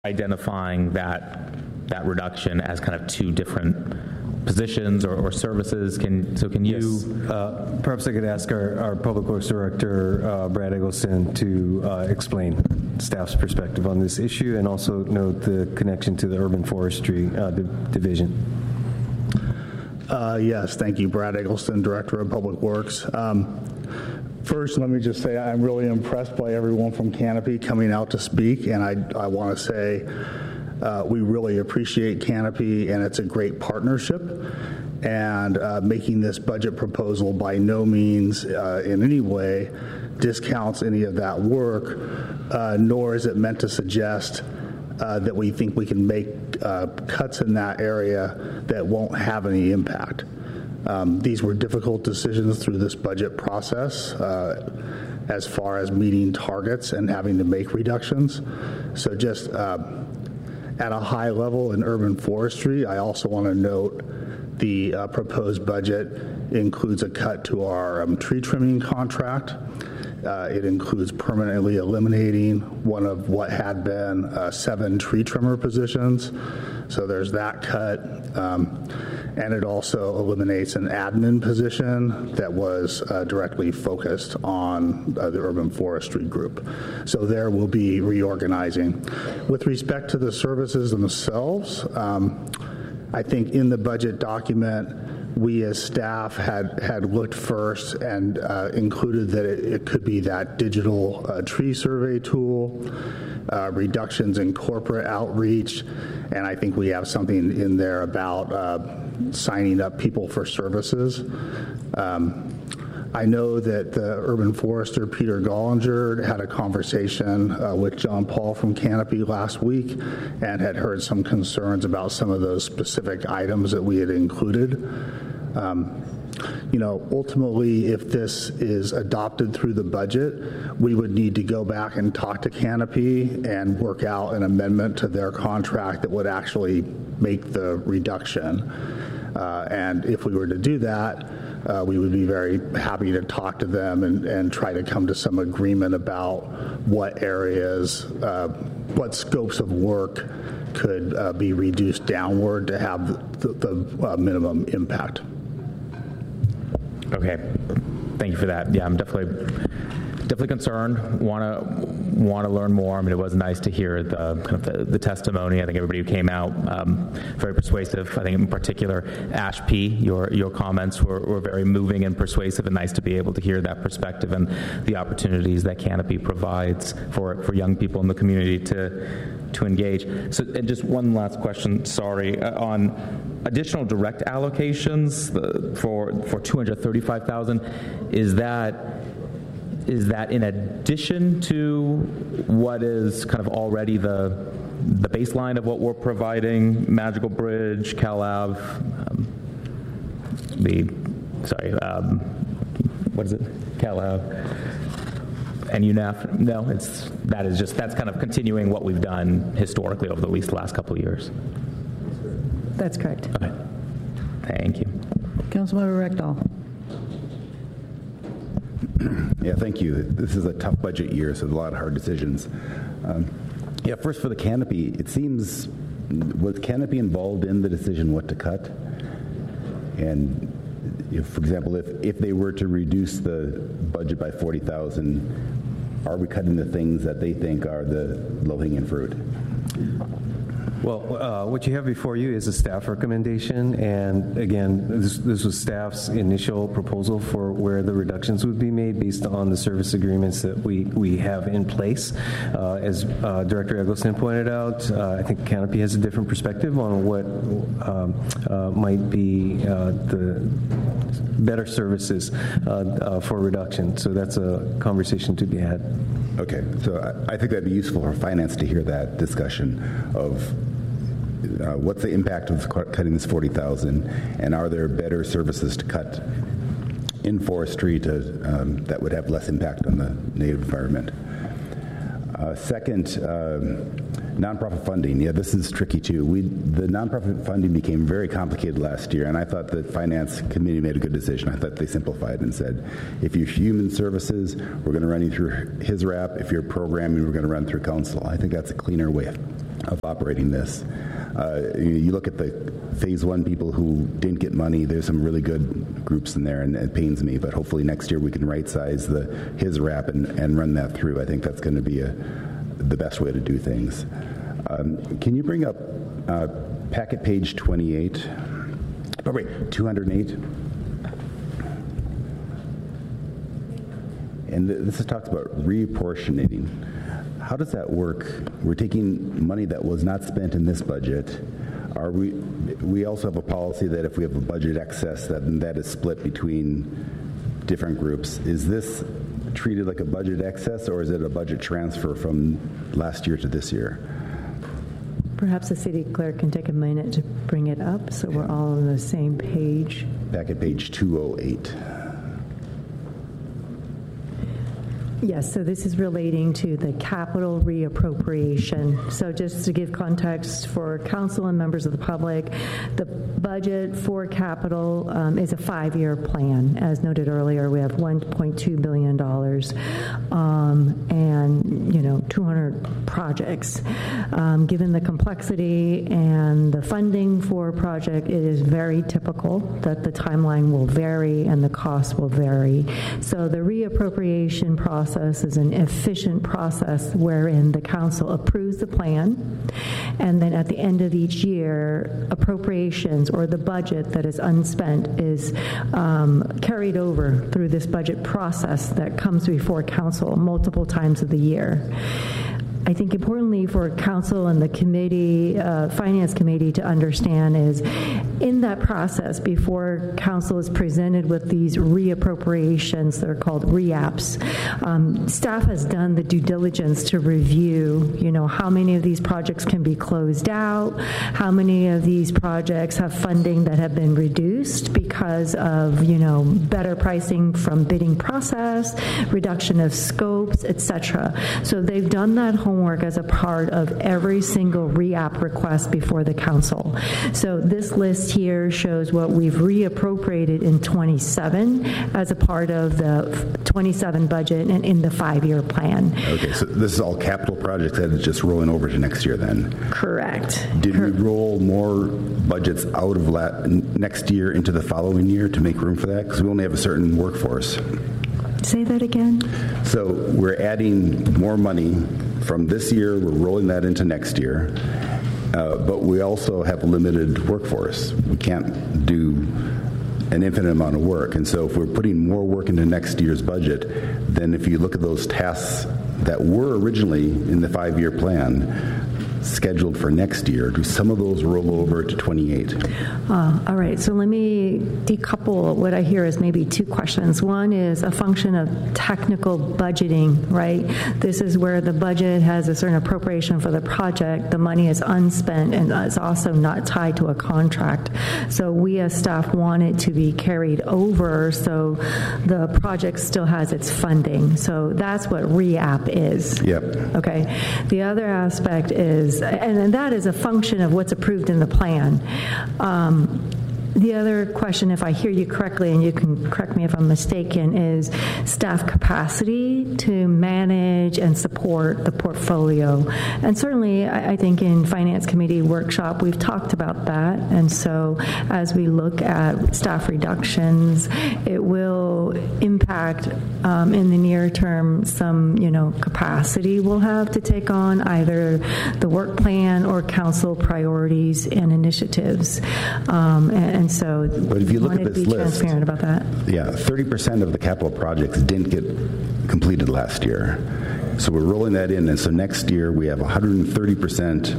identifying that reduction as kind of two different positions or services. Can you? Yes. Perhaps I could ask our Public Works Director, Brad Eggleston, to explain staff's perspective on this issue and also note the connection to the Urban Forestry Division. Yes, thank you. Brad Eggleston, Director of Public Works. First, let me just say I'm really impressed by everyone from Canopy coming out to speak, and I want to say we really appreciate Canopy, and it's a great partnership. And making this budget proposal by no means in any way discounts any of that work, nor is it meant to suggest that we think we can make cuts in that area that won't have any impact. These were difficult decisions through this budget process as far as meeting targets and having to make reductions. So just at a high level in urban forestry, I also want to note the proposed budget includes a cut to our tree trimming contract. It includes permanently eliminating one of what had been 7 tree trimmer positions. So there's that cut. And it also eliminates an admin position that was directly focused on the urban forestry group. So there will be reorganizing. With respect to the services themselves, I think in the budget document, we as staff had looked first and included that it could be that digital tree survey tool, reductions in corporate outreach, and I think we have something in there about signing up people for services. I know that the urban forester, Peter Gollinger, had a conversation with John Paul from Canopy last week and had heard some concerns about some of those specific items that we had included. Ultimately, if this is adopted through the budget, we would need to go back and talk to Canopy and work out an amendment to their contract that would actually make the reduction. And if we were to do that, we would be very happy to talk to them and try to come to some agreement about what areas, what scopes of work could be reduced downward to have the minimum impact. Okay, thank you for that. Yeah, I'm definitely concerned. Want to learn more. I mean, it was nice to hear the testimony. I think everybody who came out very persuasive. I think in particular, Ash P. Your comments were very moving and persuasive, and nice to be able to hear that perspective and the opportunities that Canopy provides for young people in the community to engage. So, and just one last question. Sorry, on additional direct allocations for $235,000. Is that in addition to what is kind of already the baseline of what we're providing, Magical Bridge, Cal Ave, what is it? Cal Ave and UNAF? No, that's kind of continuing what we've done historically over the last couple of years. That's correct. Okay. Thank you. Councilmember Rectal. Yeah, thank you. This is a tough budget year, so there's a lot of hard decisions. First for the Canopy, it seems, was Canopy involved in the decision what to cut? And for example, if they were to reduce the budget by $40,000, are we cutting the things that they think are the low-hanging fruit? Well, what you have before you is a staff recommendation, and again, this was staff's initial proposal for where the reductions would be made based on the service agreements that we have in place. As Director Eggleston pointed out, I think Canopy has a different perspective on what might be the better services for reduction. So that's a conversation to be had. Okay, so I think that'd be useful for finance to hear that discussion of what's the impact of cutting this $40,000, and are there better services to cut in forestry that would have less impact on the native environment? Second, nonprofit funding. Yeah, this is tricky too. The nonprofit funding became very complicated last year, and I thought the Finance Committee made a good decision. I thought they simplified and said, if you're human services, we're going to run you through HISRAP. If you're programming, we're going to run through council. I think that's a cleaner way of operating this. You look at the phase one people who didn't get money. There's some really good groups in there, and it pains me. But hopefully next year we can right size his wrap and run that through. I think that's going to be the best way to do things. Can you bring up packet page 28? Oh, wait, 208. And this talks about reapportioning. How does that work? We're taking money that was not spent in this budget. We also have a policy that if we have a budget excess, that is split between different groups. Is this treated like a budget excess, or is it a budget transfer from last year to this year? Perhaps the city clerk can take a minute to bring it up so we're all on the same page. Back at page 208. Yes, so this is relating to the capital reappropriation. So just to give context for council and members of the public, the budget for capital is a 5-year plan. As noted earlier, we have $1.2 billion and 200 projects. Given the complexity and the funding for a project, it is very typical that the timeline will vary and the cost will vary. So the reappropriation process is an efficient process wherein the council approves the plan, and then at the end of each year, appropriations or the budget that is unspent is carried over through this budget process that comes before council multiple times of the year. I think importantly for council and the committee, finance committee to understand is in that process before council is presented with these reappropriations that are called reaps, staff has done the due diligence to review, how many of these projects can be closed out, how many of these projects have funding that have been reduced because of, better pricing from bidding process, reduction of scopes, etc. So they've done that homework as a part of every single re-app request before the council. So this list here shows what we've reappropriated in 27 as a part of the 27 budget and in the 5-year plan. Okay, so this is all capital projects that is just rolling over to next year then? Correct. Did we roll more budgets out of next year into the following year to make room for that? Because we only have a certain workforce. Say that again? So we're adding more money from this year, we're rolling that into next year, but we also have a limited workforce. We can't do an infinite amount of work. And so if we're putting more work into next year's budget, then if you look at those tasks that were originally in the 5-year plan, scheduled for next year, do some of those roll over to 28? All right, so let me decouple what I hear as maybe 2 questions. One is a function of technical budgeting, right? This is where the budget has a certain appropriation for the project, the money is unspent, and it's also not tied to a contract. So we as staff want it to be carried over so the project still has its funding. So that's what REAP is. Yep. Okay. The other aspect is, and that is a function of what's approved in the plan. The other question, if I hear you correctly, and you can correct me if I'm mistaken, is staff capacity to manage and support the portfolio. And certainly, I think in Finance Committee workshop, we've talked about that. And so as we look at staff reductions, it will impact in the near term some, capacity we'll have to take on either the work plan or council priorities and initiatives. And so, but if you look at this be list, transparent about that. Yeah, 30% of the capital projects didn't get completed last year. So we're rolling that in, and so next year we have 130%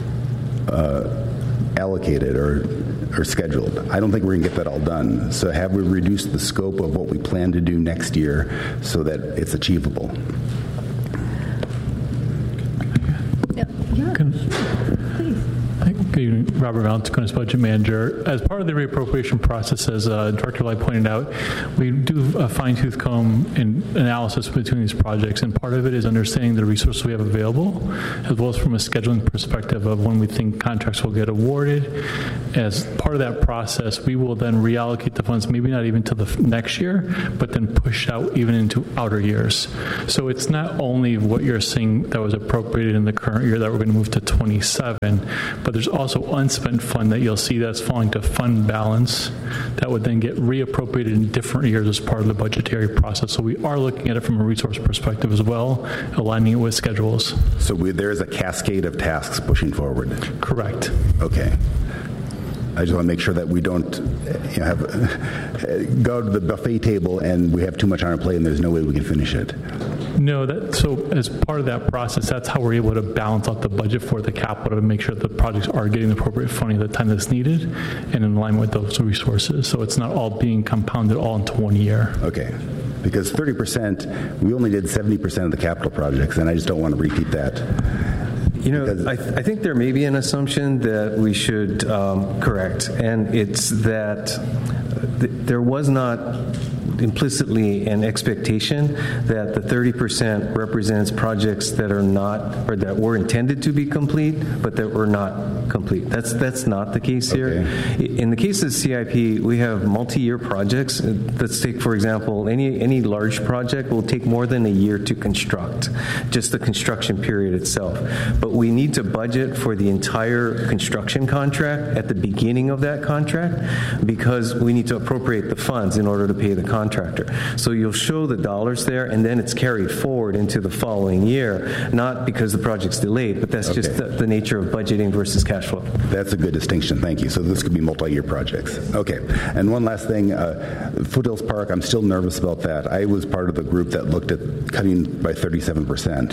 allocated or scheduled. I don't think we're going to get that all done. So have we reduced the scope of what we plan to do next year so that it's achievable? Yeah. Please. being Robert Valenzuela, Budget Manager. As part of the reappropriation process, as Director Lai pointed out, we do a fine-tooth comb analysis between these projects, and part of it is understanding the resources we have available, as well as from a scheduling perspective of when we think contracts will get awarded. As part of that process, we will then reallocate the funds, maybe not even to the next year, but then push out even into outer years. So it's not only what you're seeing that was appropriated in the current year that we're going to move to 27, but there's also unspent fund that you'll see that's falling to fund balance that would then get reappropriated in different years as part of the budgetary process. So we are looking at it from a resource perspective as well, aligning it with schedules. So there is a cascade of tasks pushing forward? Correct. Okay. I just want to make sure that we don't go to the buffet table and we have too much on our plate and there's no way we can finish it. No, so as part of that process, that's how we're able to balance out the budget for the capital to make sure that the projects are getting the appropriate funding at the time that's needed and in line with those resources. So it's not all being compounded all into 1 year. Okay. Because 30%, we only did 70% of the capital projects, and I just don't want to repeat that. I think there may be an assumption that we should correct, and it's that there was not implicitly an expectation that the 30% represents projects that are not, or that were intended to be complete, but that were not complete. That's not the case here. Okay. In the case of CIP, we have multi-year projects. Let's take, for example, any large project will take more than a year to construct, just the construction period itself. But we need to budget for the entire construction contract at the beginning of that contract because we need to appropriate the funds in order to pay the contractor. So you'll show the dollars there, and then it's carried forward into the following year, not because the project's delayed, but that's just the nature of budgeting versus cash flow. That's a good distinction. Thank you. So this could be multi-year projects. Okay. And one last thing, Foothills Park, I'm still nervous about that. I was part of the group that looked at cutting by 37%.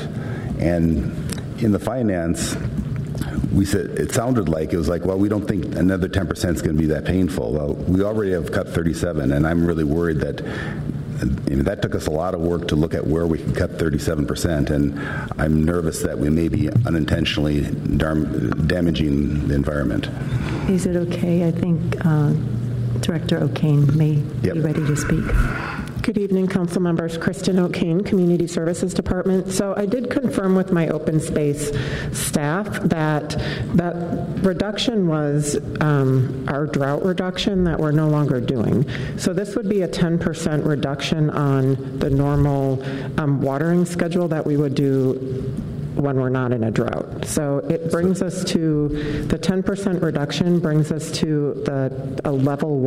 And in the finance, we said, it sounded like, it was like, well, we don't think another 10% is going to be that painful. Well, we already have cut 37, and I'm really worried that that took us a lot of work to look at where we could cut 37%, and I'm nervous that we may be unintentionally damaging the environment. Is it okay? I think Director O'Kane may be ready to speak. Good evening, council members. Kristen O'Kane, Community Services Department. So I did confirm with my open space staff that reduction was our drought reduction that we're no longer doing. So this would be a 10% reduction on the normal watering schedule that we would do when we're not in a drought. So it brings us to, the 10% reduction brings us to a level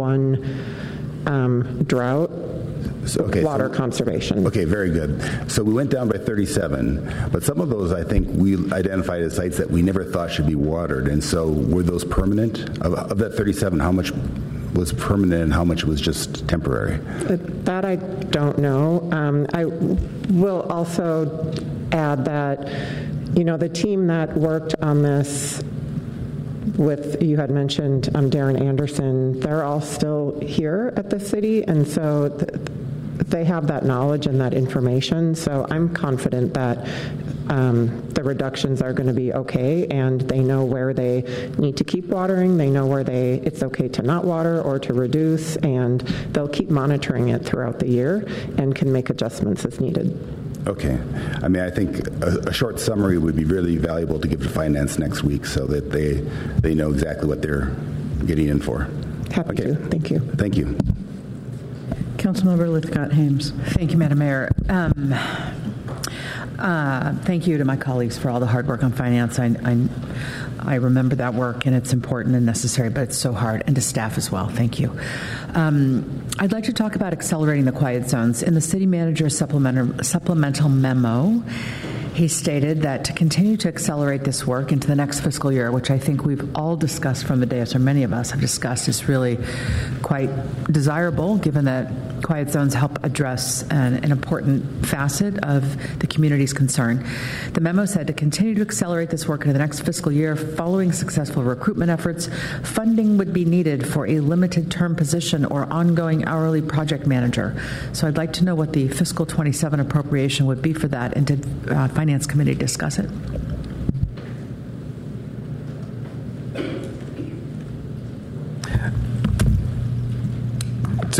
1 drought. Water conservation. Okay, very good. So we went down by 37, but some of those I think we identified as sites that we never thought should be watered. And so were those permanent? Of that 37, how much was permanent and how much was just temporary? That I don't know. I will also add that, the team that worked on this with, you had mentioned Darren Anderson, they're all still here at the city, and so they have that knowledge and that information. So I'm confident that the reductions are going to be okay, and they know where they need to keep watering. They know where it's okay to not water or to reduce, and they'll keep monitoring it throughout the year and can make adjustments as needed. Okay. I think a short summary would be really valuable to give to finance next week so that they know exactly what they're getting in for. Happy to. Thank you. Thank you. Councilmember Lithcott-Hames. Thank you, Madam Mayor. Thank you to my colleagues for all the hard work on finance. I remember that work, and it's important and necessary, but it's so hard, and to staff as well. Thank you. I'd like to talk about accelerating the quiet zones. In the city manager's supplemental memo, he stated that to continue to accelerate this work into the next fiscal year, which I think we've all discussed from the dais, or many of us have discussed, is really quite desirable, given that quiet zones help address an important facet of the community's concern. The memo said to continue to accelerate this work into the next fiscal year, following successful recruitment efforts, funding would be needed for a limited term position or ongoing hourly project manager. So I'd like to know what the fiscal 27 appropriation would be for that, and did Finance Committee discuss it?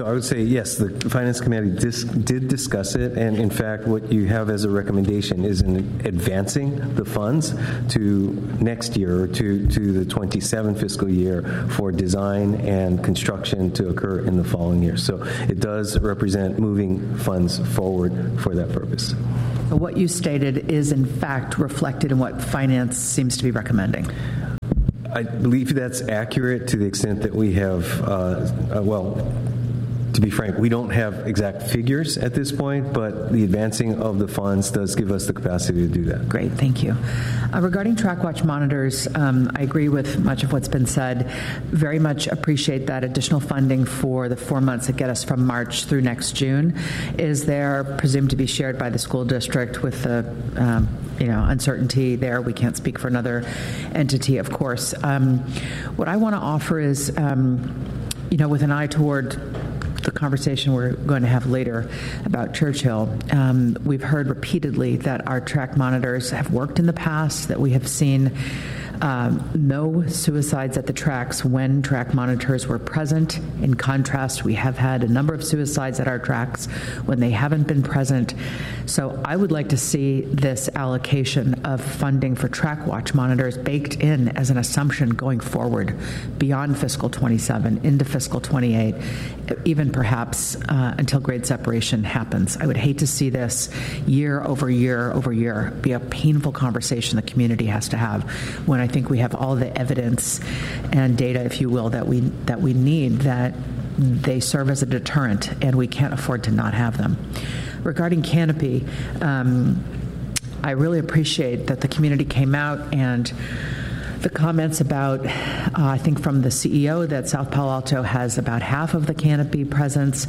I would say yes, the Finance Committee did discuss it, and in fact, what you have as a recommendation is in advancing the funds to next year, or to the 27 fiscal year for design and construction to occur in the following year. So it does represent moving funds forward for that purpose. What you stated is in fact reflected in what Finance seems to be recommending. I believe that's accurate to the extent that we have, to be frank, we don't have exact figures at this point, but the advancing of the funds does give us the capacity to do that. Great, thank you. Regarding TrackWatch monitors, I agree with much of what's been said. Very much appreciate that additional funding for the 4 months that get us from March through next June. Is there presumed to be shared by the school district with the uncertainty there? We can't speak for another entity, of course. What I want to offer is, with an eye toward the conversation we're going to have later about Churchill, we've heard repeatedly that our track monitors have worked in the past, that we have seen no suicides at the tracks when track monitors were present. In contrast, we have had a number of suicides at our tracks when they haven't been present. So I would like to see this allocation of funding for TrackWatch monitors baked in as an assumption going forward beyond fiscal 27 into fiscal 28, even perhaps until grade separation happens. I would hate to see this year over year over year be a painful conversation the community has to have when I think we have all the evidence and data, if you will, that we need, that they serve as a deterrent, and we can't afford to not have them. Regarding Canopy, I really appreciate that the community came out, and the comments about, I think from the CEO, that South Palo Alto has about half of the Canopy presence.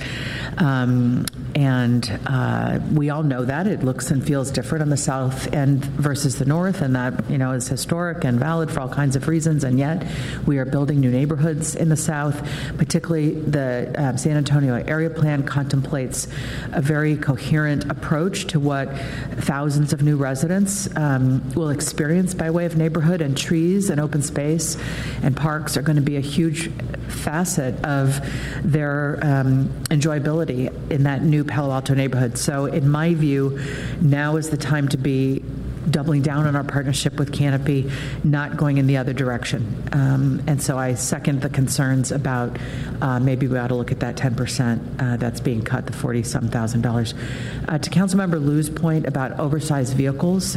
We all know that. It looks and feels different on the south end versus the north, and that, is historic and valid for all kinds of reasons, and yet we are building new neighborhoods in the south. Particularly the San Antonio area plan contemplates a very coherent approach to what thousands of new residents will experience by way of neighborhood, and trees and open space and parks are going to be a huge facet of their enjoyability in that new Palo Alto neighborhood. So in my view, now is the time to be doubling down on our partnership with Canopy, not going in the other direction. And so I second the concerns about maybe we ought to look at that 10% that's being cut, the $40-some thousand. To Councilmember Liu's point about oversized vehicles,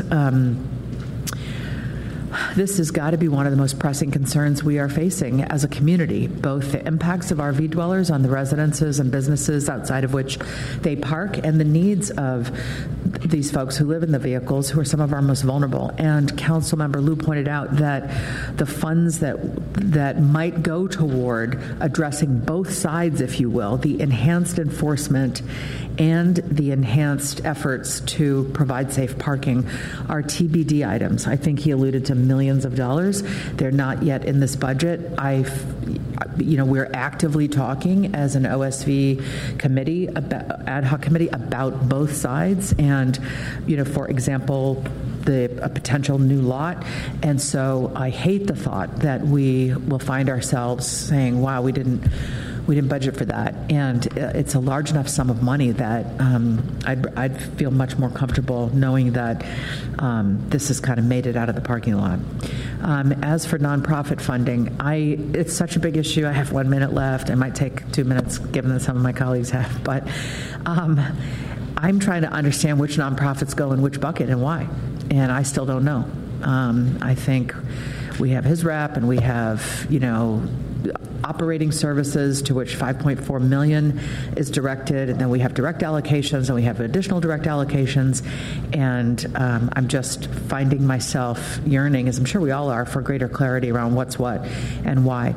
this has got to be one of the most pressing concerns we are facing as a community, both the impacts of RV dwellers on the residences and businesses outside of which they park, and the needs of these folks who live in the vehicles, who are some of our most vulnerable. And Councilmember Liu pointed out that the funds that might go toward addressing both sides, if you will, the enhanced enforcement and the enhanced efforts to provide safe parking, are TBD items. I think he alluded to millions of dollars. They're not yet in this budget. We're actively talking as an OSV committee, ad hoc committee, about both sides, and for example, a potential new lot. And so I hate the thought that we will find ourselves saying, wow, we didn't budget for that. And it's a large enough sum of money that I'd feel much more comfortable knowing that this has kind of made it out of the parking lot. As for nonprofit funding, it's such a big issue. I have 1 minute left. I might take 2 minutes, given that some of my colleagues have. But I'm trying to understand which nonprofits go in which bucket and why. And I still don't know. I think we have his rep, and we have, operating services, to which $5.4 million is directed, and then we have direct allocations, and we have additional direct allocations, and I'm just finding myself yearning, as I'm sure we all are, for greater clarity around what's what and why.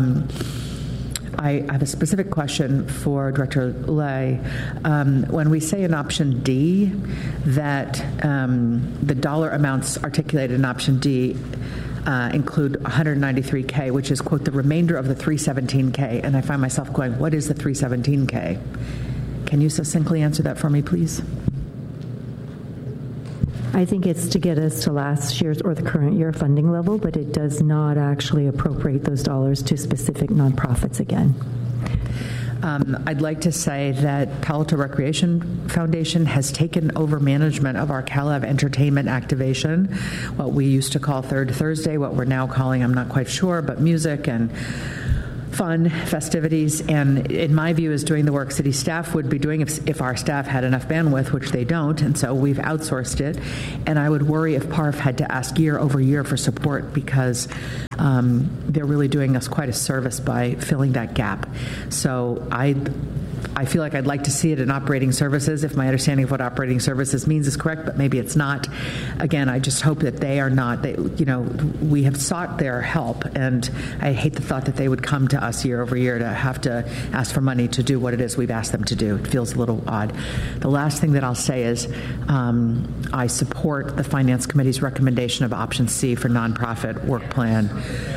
I have a specific question for Director Lay. When we say in option D that the dollar amounts articulated in option D include $193K, which is, quote, the remainder of the $317K. And I find myself going, what is the $317K? Can you succinctly answer that for me, please? I think it's to get us to last year's or the current year funding level, but it does not actually appropriate those dollars to specific nonprofits again. I'd like to say that Palo Alto Recreation Foundation has taken over management of our CalAV entertainment activation, what we used to call Third Thursday, what we're now calling, I'm not quite sure, but music and fun, festivities, and in my view is doing the work city staff would be doing if our staff had enough bandwidth, which they don't, and so we've outsourced it. And I would worry if PARF had to ask year over year for support because they're really doing us quite a service by filling that gap. So I feel like I'd like to see it in operating services if my understanding of what operating services means is correct, but maybe it's not. Again, I just hope that they are not, we have sought their help, and I hate the thought that they would come to us year over year to have to ask for money to do what it is we've asked them to do. It feels a little odd. The last thing that I'll say is I support the Finance Committee's recommendation of option C for nonprofit work plan.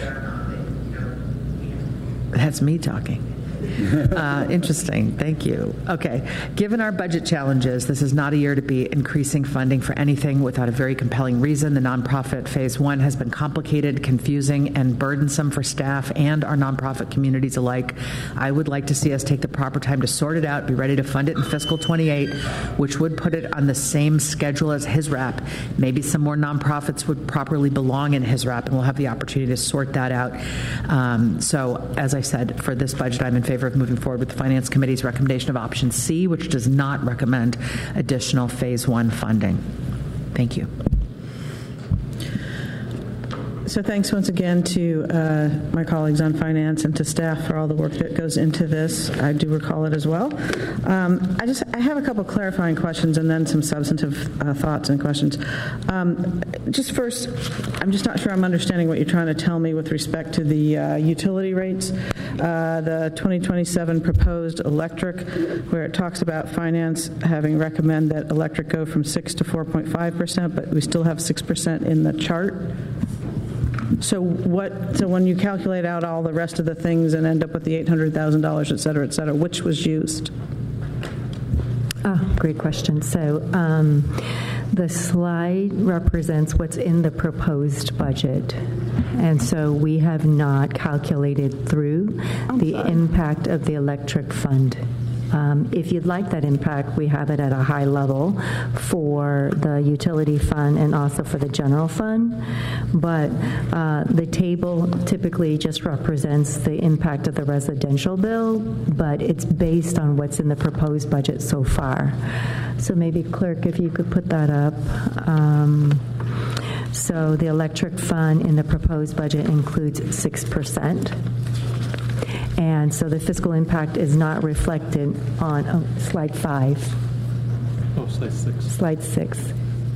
That's me talking. Interesting. Thank you. Okay. Given our budget challenges, this is not a year to be increasing funding for anything without a very compelling reason. The nonprofit phase one has been complicated, confusing, and burdensome for staff and our nonprofit communities alike. I would like to see us take the proper time to sort it out, be ready to fund it in fiscal 28, which would put it on the same schedule as HISRAP. Maybe some more nonprofits would properly belong in HISRAP, and we'll have the opportunity to sort that out. So, as I said, for this budget, I'm in favor of moving forward with the Finance Committee's recommendation of option C, which does not recommend additional phase one funding. Thank you. So thanks once again to my colleagues on finance and to staff for all the work that goes into this. I do recall it as well. I have a couple clarifying questions and then some substantive thoughts and questions. Just first, I'm just not sure I'm understanding what you're trying to tell me with respect to the utility rates. The 2027 proposed electric, where it talks about finance having recommend that electric go from 6 to 4.5%, but we still have 6% in the chart. So when you calculate out all the rest of the things and end up with the $800,000, et cetera, which was used? Great question. So the slide represents what's in the proposed budget. And so we have not calculated through the impact of the electric fund. If you'd like that impact, we have it at a high level for the utility fund and also for the general fund. But the table typically just represents the impact of the residential bill, but it's based on what's in the proposed budget so far. So maybe, Clerk, if you could put that up. So the electric fund in the proposed budget includes 6%. And so the fiscal impact is not reflected on slide 5. Oh, slide 6. Slide 6.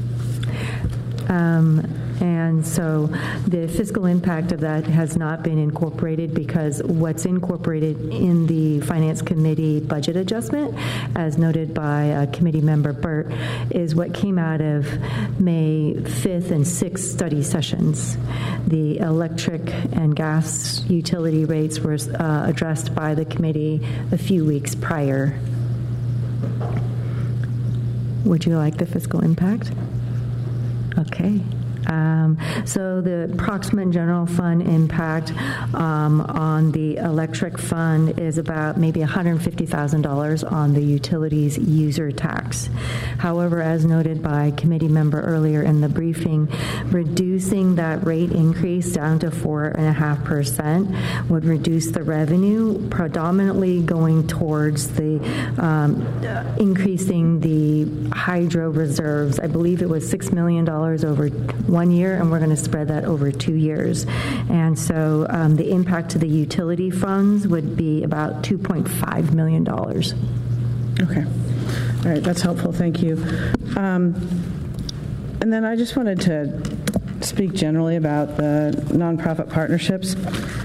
And so the fiscal impact of that has not been incorporated because what's incorporated in the Finance Committee budget adjustment, as noted by Committee Member Burt, is what came out of May 5th and 6th study sessions. The electric and gas utility rates were addressed by the committee a few weeks prior. Would you like the fiscal impact? Okay. So the approximate general fund impact on the electric fund is about maybe $150,000 on the utilities user tax. However, as noted by committee member earlier in the briefing, reducing that rate increase down to 4.5% would reduce the revenue, predominantly going towards the increasing the hydro reserves. I believe it was $6 million over 1 year, and we're going to spread that over 2 years. And so the impact to the utility funds would be about $2.5 million. Okay. All right, that's helpful. Thank you. And then I just wanted to speak generally about the nonprofit partnerships.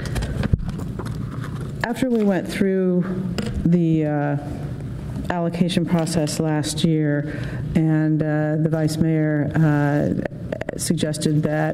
After we went through the allocation process last year, and the Vice Mayor suggested that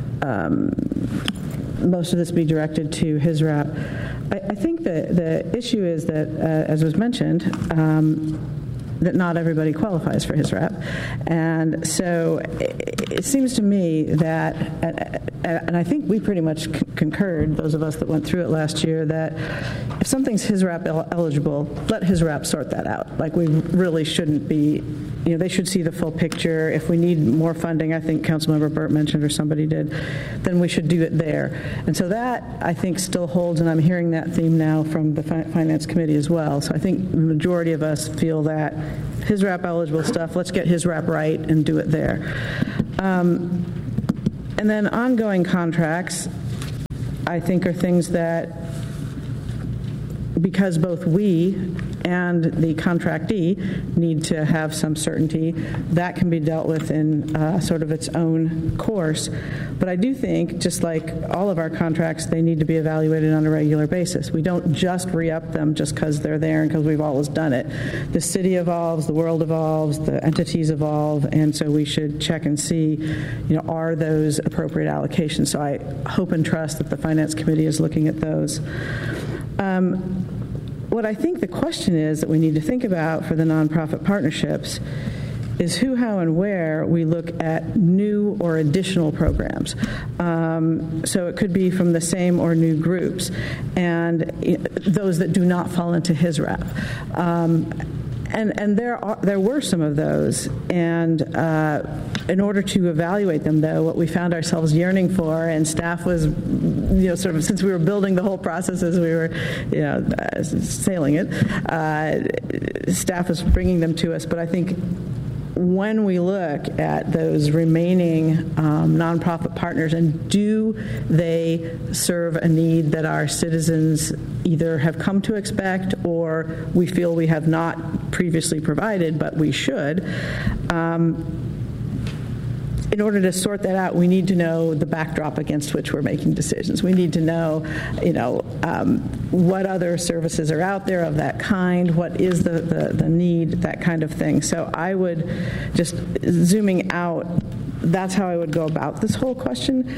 most of this be directed to HISRAP. I think that the issue is that, as was mentioned, that not everybody qualifies for HISRAP. And so it seems to me that, and I think we pretty much concurred, those of us that went through it last year, that if something's HISRAP eligible, let HISRAP sort that out. Like, we really shouldn't be, they should see the full picture. If we need more funding, I think Councilmember Burt mentioned, or somebody did, then we should do it there. And so that, I think, still holds, and I'm hearing that theme now from the Finance Committee as well. So I think the majority of us feel that HISRAP eligible stuff, let's get HISRAP right and do it there. And then ongoing contracts, I think, are things that, because both we and the contractee need to have some certainty, that can be dealt with in sort of its own course. But I do think, just like all of our contracts, they need to be evaluated on a regular basis. We don't just re-up them just because they're there and because we've always done it. The city evolves, the world evolves, the entities evolve, and so we should check and see, are those appropriate allocations? So I hope and trust that the Finance Committee is looking at those. What I think the question is that we need to think about for the nonprofit partnerships is who, how, and where we look at new or additional programs. So it could be from the same or new groups, and those that do not fall into HISRAP. And there were some of those, and in order to evaluate them, though, what we found ourselves yearning for, and staff was, sort of, since we were building the whole process as we were, sailing it, staff was bringing them to us. But I think when we look at those remaining nonprofit partners, and do they serve a need that our citizens either have come to expect or we feel we have not previously provided, but we should, in order to sort that out, we need to know the backdrop against which we're making decisions. We need to know, what other services are out there of that kind, what is the need, that kind of thing. So I would, just zooming out, that's how I would go about this whole question.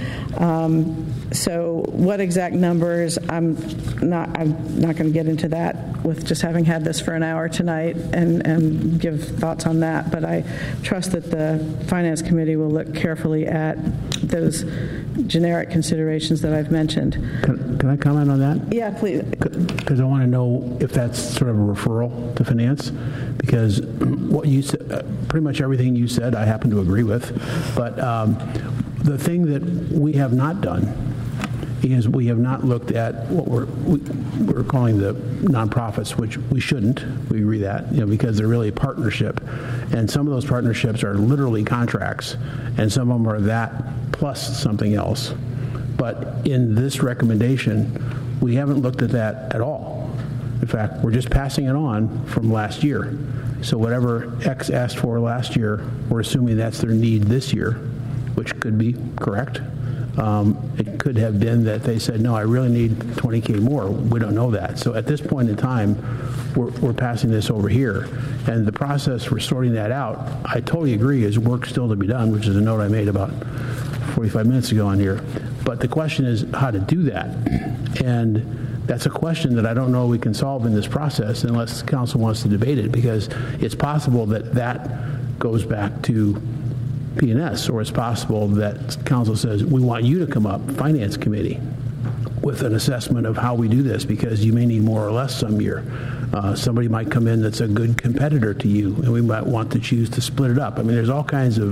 So what exact numbers, I'm not going to get into that with just having had this for an hour tonight and give thoughts on that, but I trust that the Finance Committee will look carefully at those generic considerations that I've mentioned. Can I comment on that? Yeah, please. Because I want to know if that's sort of a referral to finance, because what you said, pretty much everything you said I happen to agree with, but the thing that we have not done is we have not looked at what we're calling the nonprofits, which we shouldn't. We agree that, because they're really a partnership, and some of those partnerships are literally contracts, and some of them are that plus something else. But in this recommendation, we haven't looked at that at all. In fact, we're just passing it on from last year. So whatever X asked for last year, we're assuming that's their need this year, which could be correct. It could have been that they said, no, I really need 20K more. We don't know that. So at this point in time, we're passing this over here. And the process for sorting that out, I totally agree, is work still to be done, which is a note I made about 45 minutes ago on here. But the question is how to do that. And that's a question that I don't know we can solve in this process unless council wants to debate it, because it's possible that that goes back to P&S, or it's possible that council says, we want you to come up, Finance Committee, with an assessment of how we do this, because you may need more or less some year. Somebody might come in that's a good competitor to you, and we might want to choose to split it up. I mean, there's all kinds of,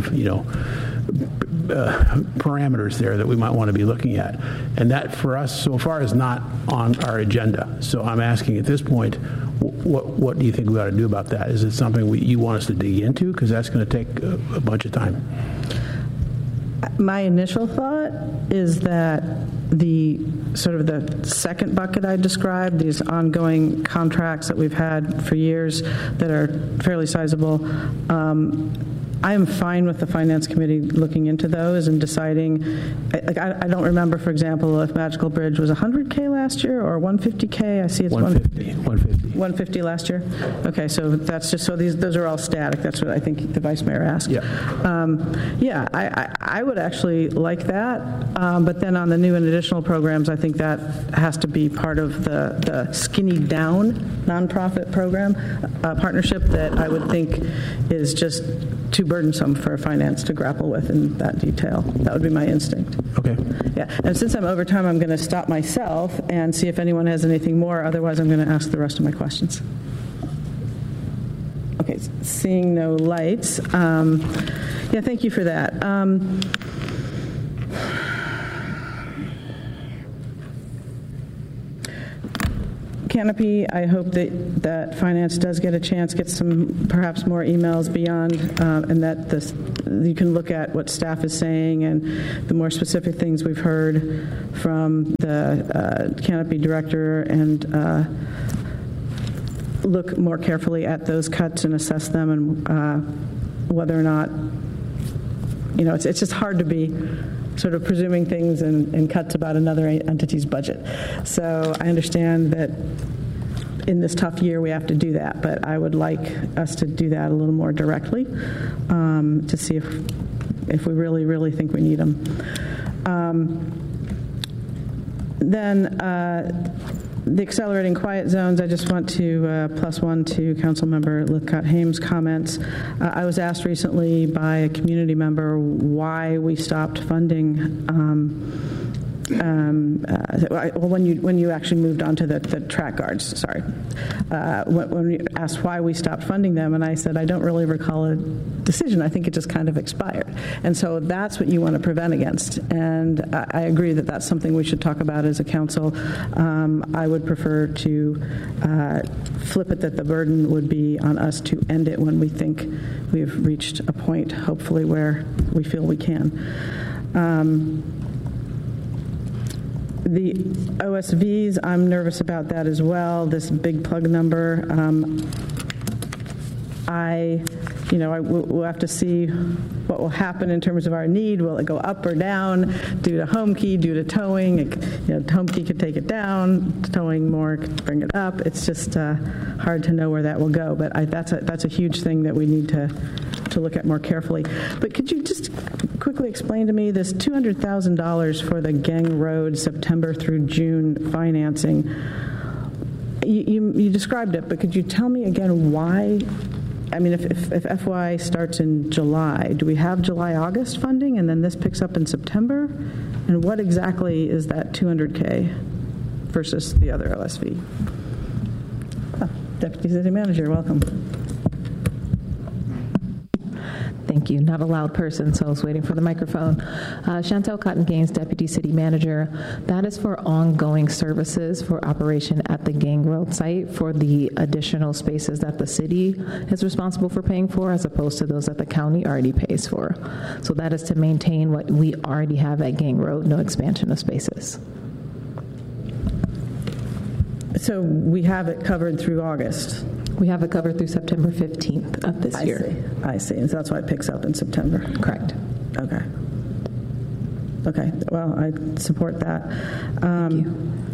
parameters there that we might want to be looking at. And that, for us, so far, is not on our agenda. So I'm asking at this point, what do you think we ought to do about that? Is it something you want us to dig into? Because that's going to take a bunch of time. My initial thought is that the sort of the second bucket I described, these ongoing contracts that we've had for years that are fairly sizable, I am fine with the Finance Committee looking into those and deciding, I don't remember, for example, if Magical Bridge was 100K last year or 150K. I see it's 150 last year. Okay, so that's just, so those are all static. That's what I think the Vice Mayor asked. Yeah. I would actually like that, but then on the new and additional programs, I think that has to be part of the Skinny Down nonprofit program partnership that I would think is just too burdensome for finance to grapple with in that detail. That would be my instinct. Okay. Yeah, and since I'm over time, I'm going to stop myself and see if anyone has anything more. Otherwise, I'm going to ask the rest of my questions. Okay, seeing no lights. Yeah, thank you for that. Canopy, I hope that Finance does get a chance, get some perhaps more emails beyond, and that you can look at what staff is saying and the more specific things we've heard from the Canopy director, and look more carefully at those cuts and assess them, and whether or not, it's just hard to be sort of presuming things and cuts about another entity's budget. So I understand that in this tough year we have to do that, but I would like us to do that a little more directly to see if we really, really think we need them. Then the accelerating quiet zones, I just want to +1 to Councilmember Lithcott-Hames' comments. I was asked recently by a community member why we stopped funding when you actually moved on to the track guards, sorry. When you asked why we stopped funding them, and I said, I don't really recall a decision. I think it just kind of expired. And so that's what you want to prevent against. And I agree that that's something we should talk about as a council. I would prefer to flip it, that the burden would be on us to end it when we think we've reached a point, hopefully, where we feel we can. The OSVs, I'm nervous about that as well, this big plug number. We'll have to see what will happen in terms of our need. Will it go up or down due to home key, due to towing? Home key could take it down, towing more could bring it up. It's just hard to know where that will go, but that's a huge thing that we need to look at more carefully. But could you just quickly explain to me this $200,000 for the Gang Road September through June financing? You described it, but could you tell me again why? I mean, if FY starts in July, do we have July-August funding, and then this picks up in September? And what exactly is that $200K versus the other LSV? Deputy City Manager, welcome. Thank you. Not a loud person, so I was waiting for the microphone. Chantel Cotton Gaines, Deputy City Manager. That is for ongoing services for operation at the Gang Road site for the additional spaces that the city is responsible for paying for, as opposed to those that the county already pays for. So that is to maintain what we already have at Gang Road, no expansion of spaces. So we have it covered through August? We have it covered through September 15th of this year. I see. And so that's why it picks up in September. Correct. Okay. Okay. Well, I support that. Thank you.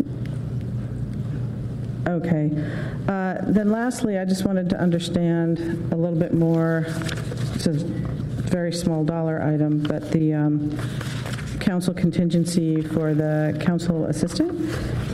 Okay. Then lastly, I just wanted to understand a little bit more. It's a very small dollar item, but the council contingency for the council assistant.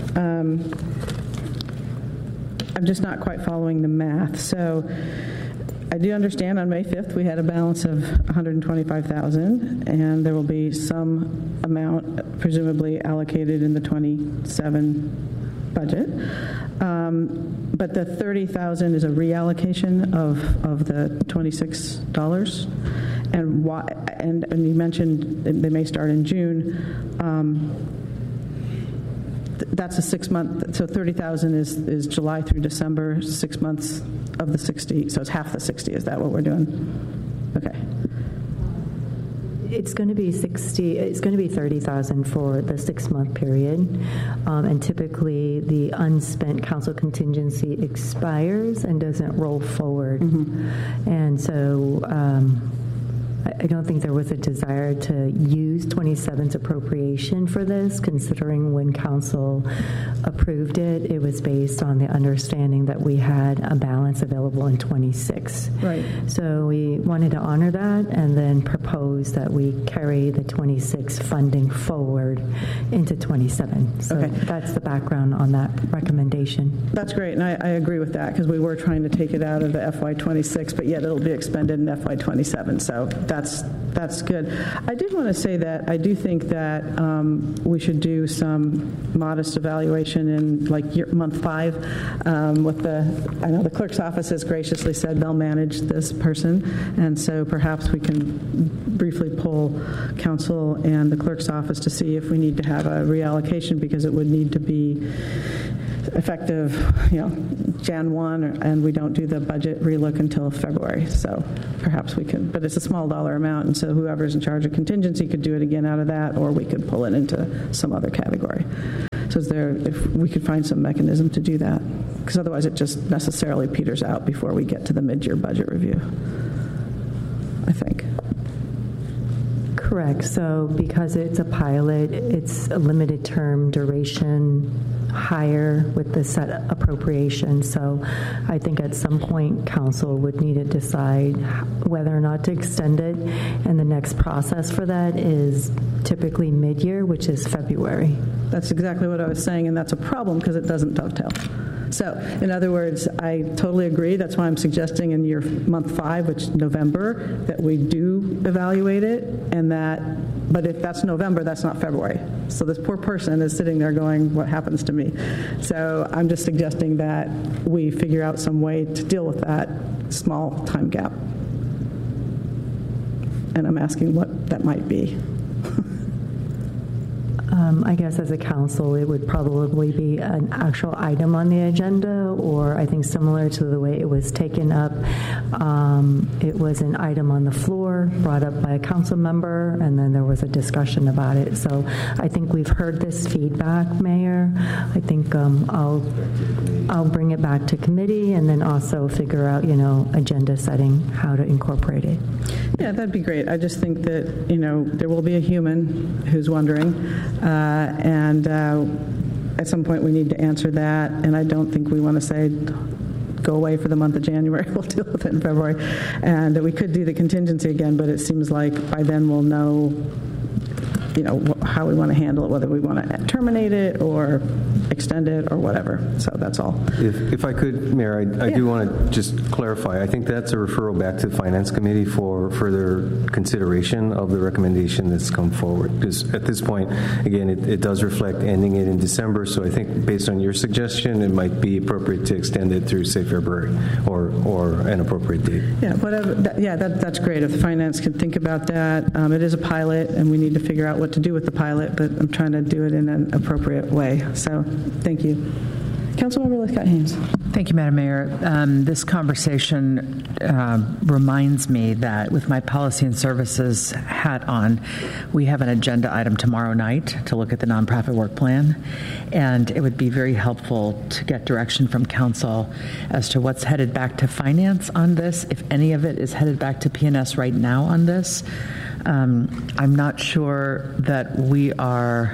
I'm just not quite following the math. So I do understand on May 5th we had a balance of $125,000, and there will be some amount presumably allocated in the 27 budget. But the $30,000 is a reallocation of the $26. And why? And you mentioned they may start in June. That's a 6-month, so $30,000 is July through December, 6 months of the 60, so it's half the 60. Is that what we're doing? Okay. It's going to be 60. It's going to be $30,000 for the 6-month period, and typically the unspent council contingency expires and doesn't roll forward, and so I don't think there was a desire to use 27's appropriation for this, considering when council approved it, it was based on the understanding that we had a balance available in 26. Right. So we wanted to honor that and then propose that we carry the 26 funding forward into 27. So that's the background on that recommendation. That's great, and I agree with that, because we were trying to take it out of the FY26, but yet it'll be expended in FY27, so that's good. I did want to say that I do think that we should do some modest evaluation in like month 5 with I know the clerk's office has graciously said they'll manage this person, and so perhaps we can briefly poll council and the clerk's office to see if we need to have a reallocation, because it would need to be effective, Jan 1, and we don't do the budget relook until February. So perhaps we could, but it's a small dollar amount, and so whoever's in charge of contingency could do it again out of that, or we could pull it into some other category. So if we could find some mechanism to do that, because otherwise it just necessarily peters out before we get to the mid-year budget review, I think. Correct. So because it's a pilot, it's a limited term duration hire with the set appropriation. So I think at some point council would need to decide whether or not to extend it. And the next process for that is typically mid-year, which is February. That's exactly what I was saying, and that's a problem because it doesn't dovetail. So, in other words, I totally agree. That's why I'm suggesting in year month 5, which is November, that we do evaluate it, but if that's November, that's not February. So this poor person is sitting there going, what happens to me? So I'm just suggesting that we figure out some way to deal with that small time gap. And I'm asking what that might be. I guess as a council, it would probably be an actual item on the agenda, or I think similar to the way it was taken up. It was an item on the floor brought up by a council member, and then there was a discussion about it. So I think we've heard this feedback, Mayor. I think I'll bring it back to committee and then also figure out, agenda setting, how to incorporate it. Yeah, that'd be great. I just think that, there will be a human who's wondering, and at some point we need to answer that, and I don't think we want to say, go away for the month of January, we'll deal with it in February, and we could do the contingency again, but it seems like by then we'll know, how we want to handle it, whether we want to terminate it or extend it or whatever. So that's all. If I could, Mayor, I do want to just clarify. I think that's a referral back to the Finance Committee for further consideration of the recommendation that's come forward. Because at this point, again, it does reflect ending it in December. So I think based on your suggestion, it might be appropriate to extend it through, say, February or an appropriate date. Yeah, whatever. That's great. If the Finance can think about that. It is a pilot, and we need to figure out what to do with the pilot, but I'm trying to do it in an appropriate way. So thank you. Councilmember Lythcott-Haims. Thank you, Madam Mayor. This conversation reminds me that with my policy and services hat on, we have an agenda item tomorrow night to look at the nonprofit work plan, and it would be very helpful to get direction from council as to what's headed back to finance on this, if any of it is headed back to P&S right now on this. I'm not sure that we are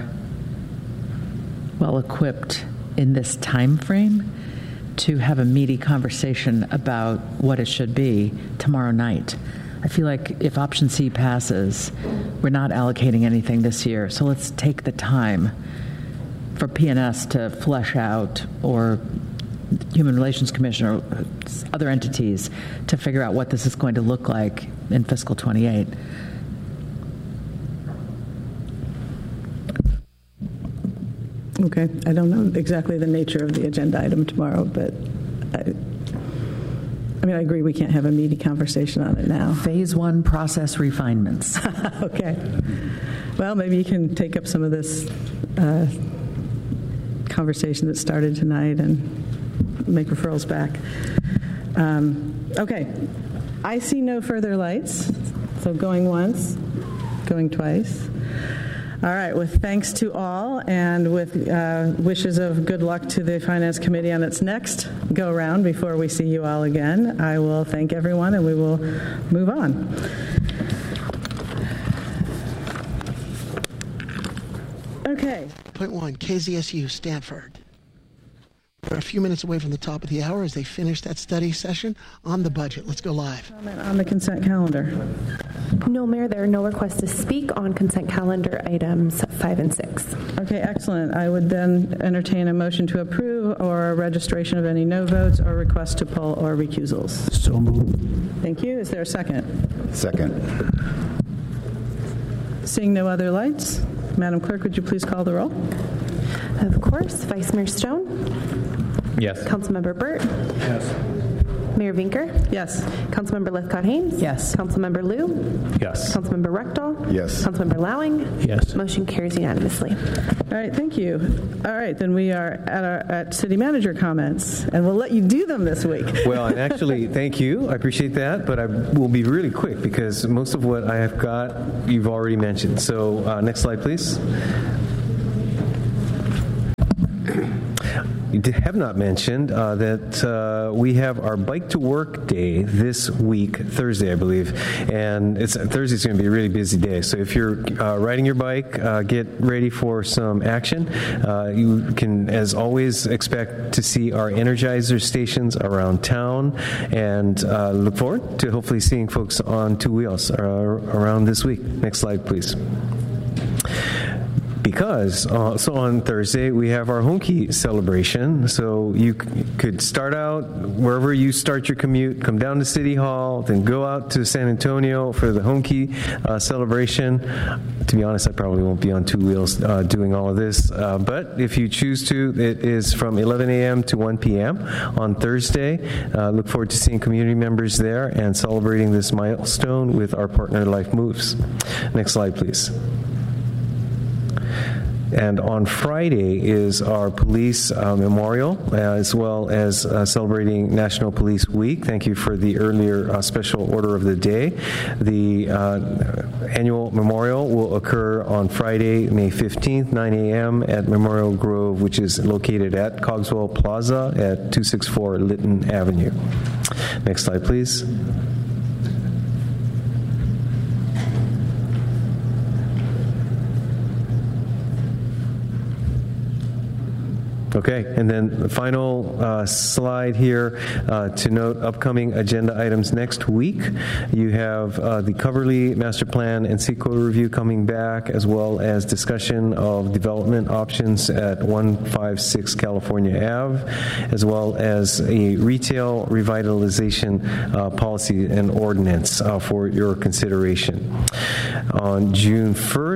well equipped in this time frame to have a meaty conversation about what it should be tomorrow night. I feel like if option C passes, we're not allocating anything this year. So let's take the time for P&S to flesh out, or Human Relations Commission or other entities to figure out what this is going to look like in fiscal 28. Okay. I don't know exactly the nature of the agenda item tomorrow, but I agree we can't have a meaty conversation on it now. Phase 1 process refinements. Okay. Well, maybe you can take up some of this conversation that started tonight and make referrals back. Okay. I see no further lights. So going once, going twice. All right, with thanks to all and with wishes of good luck to the Finance Committee on its next go-around before we see you all again, I will thank everyone and we will move on. Okay. Point 1, KZSU, Stanford. We're a few minutes away from the top of the hour as they finish that study session on the budget. Let's go live. Comment on the consent calendar. No, Mayor, there are no requests to speak on consent calendar items 5 and 6. Okay, excellent. I would then entertain a motion to approve or a registration of any no votes or request to poll or recusals. So moved. Thank you. Is there a second? Second. Seeing no other lights, Madam Clerk, would you please call the roll? Of course. Vice Mayor Stone? Yes. Councilmember Burt? Yes. Mayor Vinker? Yes. Councilmember Lithcott-Haynes? Yes. Councilmember Liu? Yes. Councilmember Rectal? Yes. Councilmember Lowing? Yes. Motion carries unanimously. All right, thank you. All right, then we are at city manager comments, and we'll let you do them this week. Well, and actually, thank you. I appreciate that, but I will be really quick because most of what I have got, you've already mentioned. So next slide, please. You have not mentioned that we have our Bike to Work Day this week, Thursday, I believe, and Thursday's going to be a really busy day. So if you're riding your bike, get ready for some action. You can, as always, expect to see our Energizer stations around town, and look forward to hopefully seeing folks on two wheels around this week. Next slide, please. Because so on Thursday we have our Home Key celebration. So you could start out wherever you start your commute, come down to City Hall, then go out to San Antonio for the Home Key celebration. To be honest, I probably won't be on two wheels doing all of this, but if you choose to, it is from 11 a.m. to 1 p.m. on Thursday. Look forward to seeing community members there and celebrating this milestone with our partner Life Moves. Next slide, please. And on Friday is our police memorial, as well as celebrating National Police Week. Thank you for the earlier special order of the day. The annual memorial will occur on Friday, May 15th, 9 a.m. at Memorial Grove, which is located at Cogswell Plaza at 264 Lytton Avenue. Next slide, please. Okay, and then the final slide here to note upcoming agenda items next week. You have the Coverly Master Plan and CEQA review coming back, as well as discussion of development options at 156 California Ave, as well as a retail revitalization policy and ordinance for your consideration. On June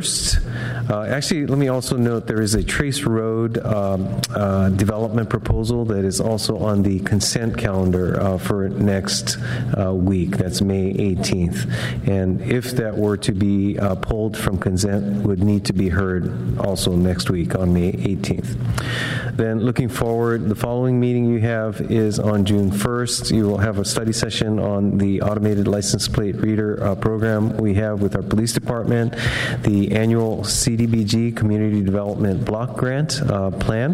1st, actually, let me also note there is a Trace Road development proposal that is also on the consent calendar for next week. That's May 18th. And if that were to be pulled from consent, would need to be heard also next week on May 18th. Then looking forward, the following meeting you have is on June 1st. You will have a study session on the automated license plate reader program we have with our police department, the annual CDBG Community Development Block Grant plan,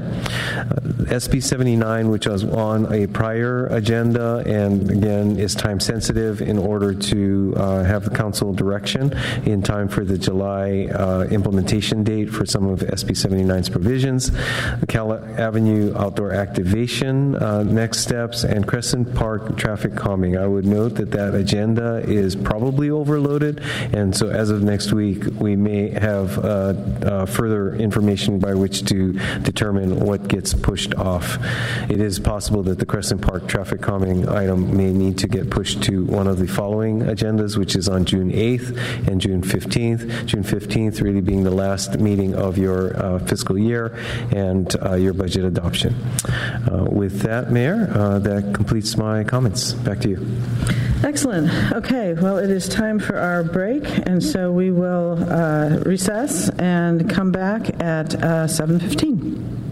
SB 79, which was on a prior agenda and again is time sensitive in order to have the council direction in time for the July implementation date for some of SB 79's provisions, the Cal Avenue outdoor activation next steps, and Crescent Park traffic calming. I would note that that agenda is probably overloaded, and so as of next week we may have further information by which to determine what gets pushed off. It is possible that the Crescent Park traffic calming item may need to get pushed to one of the following agendas, which is on June 8th and June 15th. June 15th really being the last meeting of your fiscal year and your budget adoption. With that, Mayor, that completes my comments. Back to you. Excellent. Okay, well, it is time for our break, and so we will recess and come back at 7:15.